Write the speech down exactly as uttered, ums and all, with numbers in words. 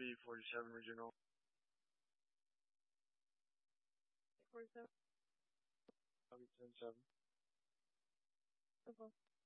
B forty-seven Regional. forty-seven. Copy ten seven. Okay.